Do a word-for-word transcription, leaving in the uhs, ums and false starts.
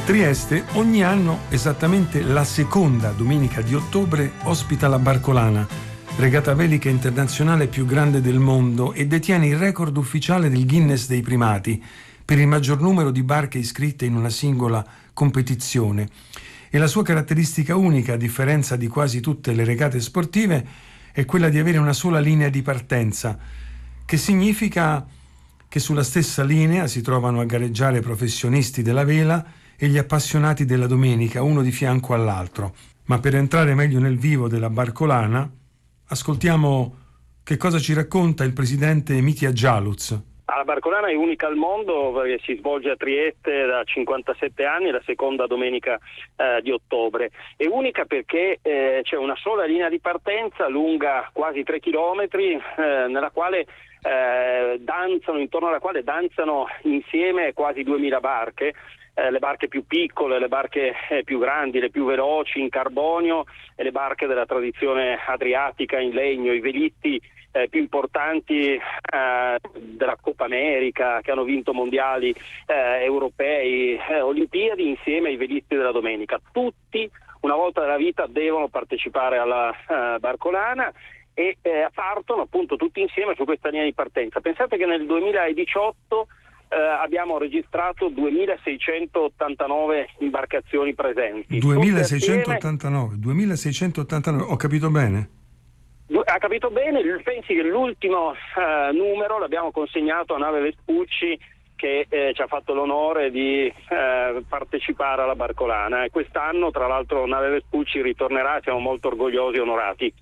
Trieste ogni anno, esattamente la seconda domenica di ottobre, ospita la Barcolana, regata velica internazionale più grande del mondo, e detiene il record ufficiale del Guinness dei primati per il maggior numero di barche iscritte in una singola competizione. E la sua caratteristica unica, a differenza di quasi tutte le regate sportive, è quella di avere una sola linea di partenza, che significa che sulla stessa linea si trovano a gareggiare professionisti della vela e gli appassionati della domenica, uno di fianco all'altro. Ma per entrare meglio nel vivo della Barcolana, ascoltiamo che cosa ci racconta il presidente Mitja Gialuz. La Barcolana è unica al mondo perché si svolge a Trieste da cinquantasette anni, la seconda domenica eh, di ottobre. È unica perché eh, c'è una sola linea di partenza lunga quasi tre chilometri, eh, nella quale eh, danzano, intorno alla quale danzano insieme quasi duemila barche. Eh, le barche più piccole, le barche eh, più grandi, le più veloci in carbonio e le barche della tradizione adriatica in legno, i velitti eh, più importanti eh, della Coppa America, che hanno vinto mondiali eh, europei, eh, Olimpiadi, insieme ai velitti della domenica. Tutti una volta nella vita devono partecipare alla eh, Barcolana e eh, partono appunto tutti insieme su questa linea di partenza. Pensate che nel duemiladiciotto Eh, abbiamo registrato duemilaseicentottantanove imbarcazioni presenti. duemilaseicentottantanove, duemilaseicentottantanove, ho capito bene? Ha capito bene, pensi che l'ultimo eh, numero l'abbiamo consegnato a Nave Vespucci, che eh, ci ha fatto l'onore di eh, partecipare alla Barcolana, e quest'anno tra l'altro Nave Vespucci ritornerà, siamo molto orgogliosi e onorati.